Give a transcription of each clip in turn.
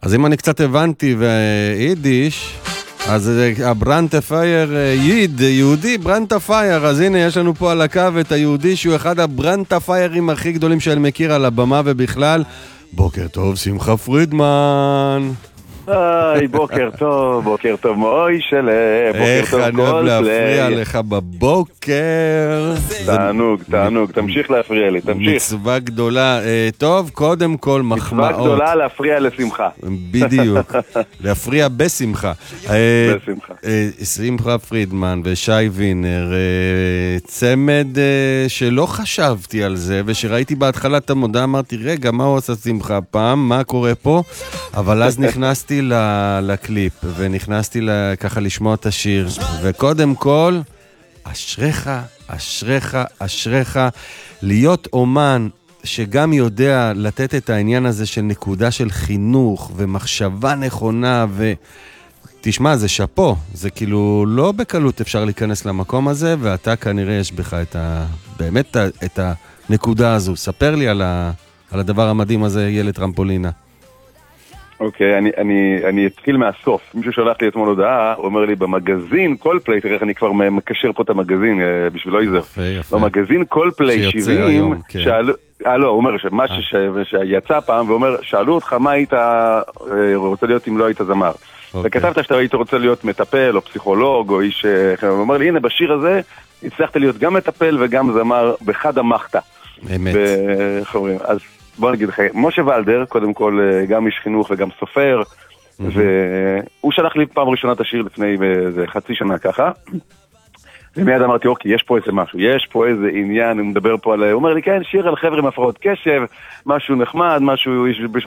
אז אם אני קצת הבנתי ויידיש, אז הברנטה פייר יהודי ברנטה פייר, אז הנה יש לנו פה על הקו את היהודי שהוא אחד הברנטה פיירים הכי גדולים שאני מכיר על הבמה ובכלל. בוקר טוב, שמחה פרידמן. היי, בוקר טוב, מוי שלה, בוקר טוב, איך אני אוהב להפריע לך בבוקר. תענוג, תמשיך להפריע לי, תמשיך. מצווה גדולה, טוב, קודם כל מחמאות. מצווה גדולה להפריע לשמחה. בדיוק, להפריע בשמחה. בשמחה. שמחה פרידמן ושי וינר, צמד שלא חשבתי על זה, ושראיתי בהתחלת המודעה, אמרתי, רגע, מה הוא עושה שמחה פעם, מה קורה פה? אבל אז נכנסתי לקליפ, ונכנסתי ככה לשמוע את השיר, וקודם כל, אשריך, להיות אומן שגם יודע לתת את העניין הזה של נקודה של חינוך, ומחשבה נכונה, תשמע, זה שפו, זה כאילו לא בקלות אפשר להיכנס למקום הזה, ואתה כנראה יש בך באמת את הנקודה הזו. ספר לי על הדבר המדהים הזה, ילד טרמפולינה. אוקיי, אני אתחיל מהסוף. מישהו שלח לי אתמול הודעה, הוא אומר לי במגזין קולפליי, תראה איך אני כבר מקשר פה את המגזין בשבילו איזה. במגזין קולפליי 70, הוא אומר שיצא פעם, ואומר, שאלו אותך מה היית רוצה להיות אם לא היית זמר. וכתבת שאתה היית רוצה להיות מטפל או פסיכולוג או איש, הוא אומר לי, הנה בשיר הזה הצלחת להיות גם מטפל וגם זמר בחד המחת. אמת. אז בוא נגיד לך, משה ולדר, קודם כל גם איש חינוך וגם סופר, והוא שלח לי פעם ראשונה את השיר לפני חצי שנה ככה, ומיד אמרתי, אוקיי, יש פה איזה משהו, יש פה איזה עניין, הוא מדבר פה על, הוא אומר לי, כן, שיר על חבר'ה עם הפרעות קשב, משהו נחמד, משהו,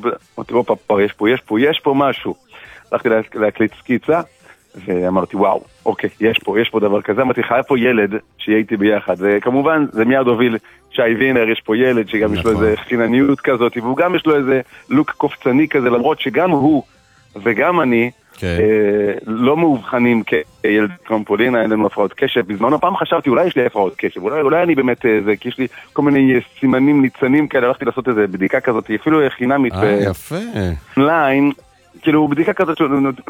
יש פה משהו. הלכתי להקליט סקיצה, ואמרתי, וואו, אוקיי, יש פה דבר כזה, אמרתי, חייב פה ילד שיהיה איתי ביחד, וכמובן, זה מיד הוביל שי וינר, יש פה ילד שגם יש לו איזה חינניות כזאת, והוא גם יש לו איזה לוק קופצני כזה, למרות שגם הוא וגם אני לא מאובחנים כילד טרמפולינה, אין לנו הפרעות קשב. בזמנו פעם חשבתי, אולי יש לי הפרעות קשב, אולי אני באמת, כי יש לי כל מיני סימנים ניצנים כאלה, הלכתי לעשות איזה בדיקה כזאת, אפילו חינמית יפה. ליין, כאילו בדיקה כזאת